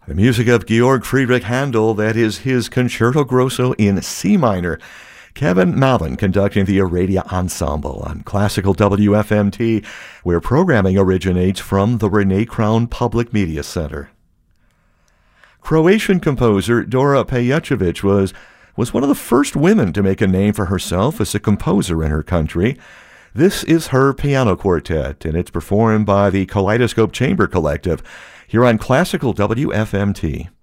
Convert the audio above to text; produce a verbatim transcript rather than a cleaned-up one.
The music of Georg Friedrich Handel, that is his Concerto Grosso in C minor. Kevin Malvin conducting the Aradia Ensemble on Classical W F M T, where programming originates from the Renee Crown Public Media Center. Croatian composer Dora Pejacevic was, was one of the first women to make a name for herself as a composer in her country. This is her piano quartet, and it's performed by the Kaleidoscope Chamber Collective here on Classical W F M T.